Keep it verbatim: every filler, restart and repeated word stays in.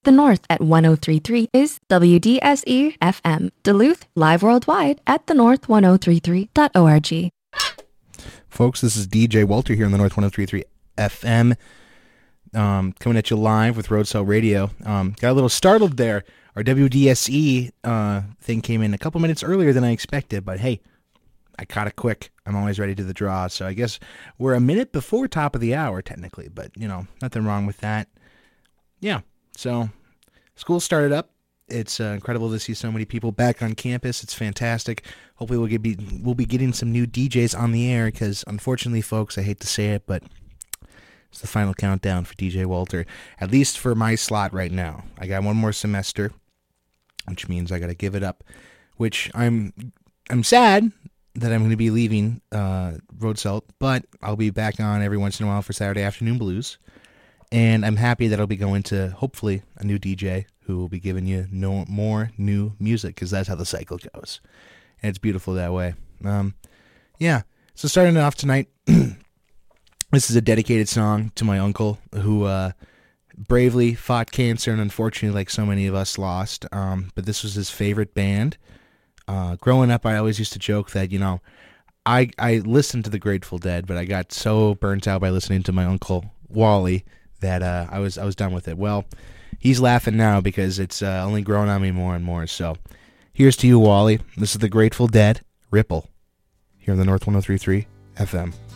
The North at one oh three point three is W D S E F M. Duluth, live worldwide at the north ten thirty-three dot org. Folks, this is D J Walter here on the North ten thirty-three F M, um, coming at you live with Road Cell Radio. Um, got a little startled there. Our W D S E uh, thing came in a couple minutes earlier than I expected, but hey, I caught it quick. I'm always ready to the draw, so I guess we're a minute before top of the hour, technically, but, you know, nothing wrong with that. Yeah, so school started up. It's uh, incredible to see so many people back on campus. It's fantastic. Hopefully we'll, get be, we'll be getting some new D Js on the air because, unfortunately, folks, I hate to say it, but it's the final countdown for D J Walter, at least for my slot right now. I got one more semester, which means I got to give it up, which I'm I'm sad that I'm going to be leaving uh, Road Cell, but I'll be back on every once in a while for Saturday Afternoon Blues. And I'm happy that I'll be going to, hopefully, a new D J who will be giving you no more new music, because that's how the cycle goes. And it's beautiful that way. Um, yeah, so starting off tonight, this is a dedicated song to my uncle who uh, bravely fought cancer and unfortunately, like so many of us, lost. Um, but this was his favorite band. Uh, growing up, I always used to joke that, you know, I I listened to the Grateful Dead, but I got so burnt out by listening to my uncle Wally that uh, I was I was done with it. Well, he's laughing now because it's uh, only grown on me more and more. So here's to you, Wally. This is the Grateful Dead, Ripple, here on the North ten thirty-three F M.